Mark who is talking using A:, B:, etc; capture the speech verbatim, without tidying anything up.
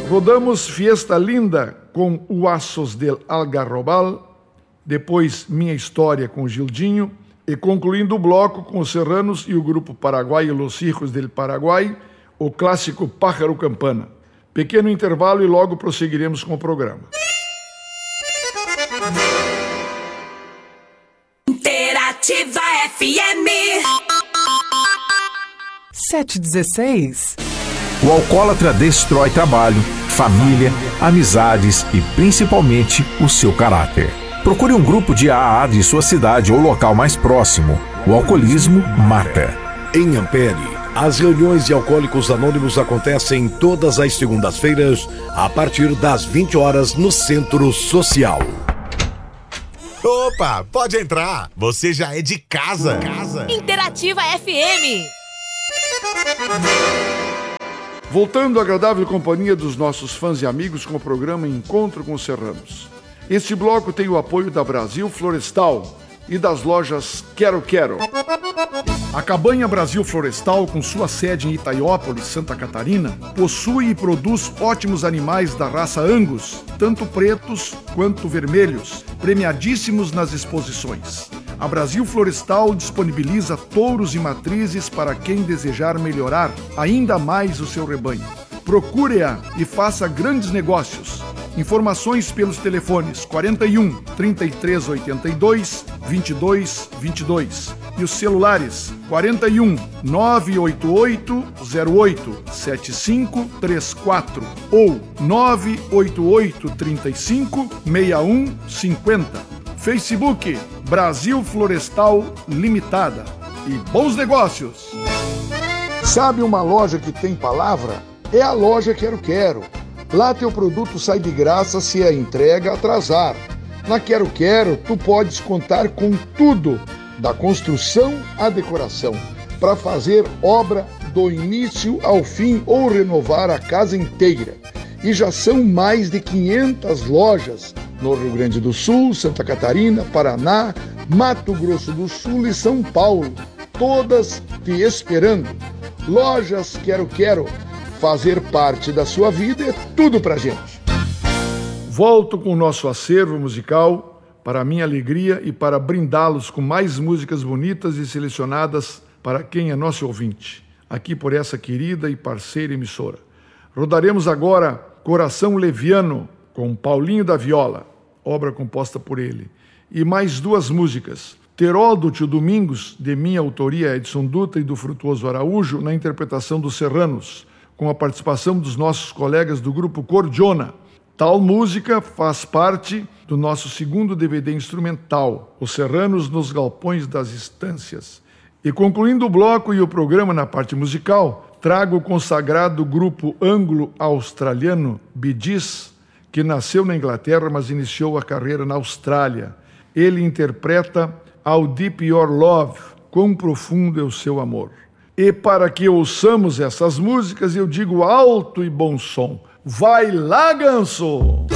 A: Rodamos Fiesta Linda com Huasos del Algarrobal, depois Minha História com Gildinho, e concluindo o bloco com os Serranos e o grupo paraguaio Los Hijos del Paraguai, o clássico Pájaro Campana. Pequeno intervalo e logo prosseguiremos com o programa.
B: Interativa F M
C: sete e dezesseis.
D: O alcoólatra destrói trabalho, família, amizades e principalmente o seu caráter. Procure um grupo de A A de sua cidade ou local mais próximo. O alcoolismo mata.
E: Em Ampere, as reuniões de Alcoólicos Anônimos acontecem todas as segundas-feiras, a partir das vinte horas no Centro Social.
F: Opa, pode entrar. Você já é de casa. casa.
B: Interativa F M.
A: Voltando à agradável companhia dos nossos fãs e amigos com o programa Encontro com os Serranos. Este bloco tem o apoio da Brasil Florestal e das lojas Quero Quero. A Cabanha Brasil Florestal, com sua sede em Itaiópolis, Santa Catarina, possui e produz ótimos animais da raça Angus, tanto pretos quanto vermelhos, premiadíssimos nas exposições. A Brasil Florestal disponibiliza touros e matrizes para quem desejar melhorar ainda mais o seu rebanho. Procure-a e faça grandes negócios. Informações pelos telefones quarenta e um, trinta e três oitenta e dois, vinte e dois vinte e dois e os celulares quarenta e um, nove oito oito, zero oito, sete cinco três quatro ou nove oito oito, trinta e cinco, sessenta e um cinquenta. Facebook Brasil Florestal Limitada. E bons negócios! Sabe uma loja que tem palavra? É a loja Quero Quero. Lá teu produto sai de graça se a entrega atrasar. Na Quero Quero, tu podes contar com tudo, da construção à decoração, para fazer obra do início ao fim ou renovar a casa inteira. E já são mais de quinhentas lojas no Rio Grande do Sul, Santa Catarina, Paraná, Mato Grosso do Sul e São Paulo, todas te esperando. Lojas Quero Quero. Fazer parte da sua vida é tudo pra gente. Volto com o nosso acervo musical, para minha alegria e para brindá-los com mais músicas bonitas e selecionadas para quem é nosso ouvinte, aqui por essa querida e parceira emissora. Rodaremos agora Coração Leviano, com Paulinho da Viola, obra composta por ele, e mais duas músicas, Terol do Tio Domingos, de minha autoria Edson Dutra e do Frutuoso Araújo, na interpretação dos Serranos, com a participação dos nossos colegas do grupo Cordiona. Tal música faz parte do nosso segundo D V D instrumental, Os Serranos nos Galpões das Estâncias. E concluindo o bloco e o programa na parte musical, trago o consagrado grupo anglo-australiano Bee Gees, que nasceu na Inglaterra, mas iniciou a carreira na Austrália. Ele interpreta How Deep Your Love, Quão Profundo é o Seu Amor. E para que ouçamos essas músicas, eu digo alto e bom som. Vai lá, ganso!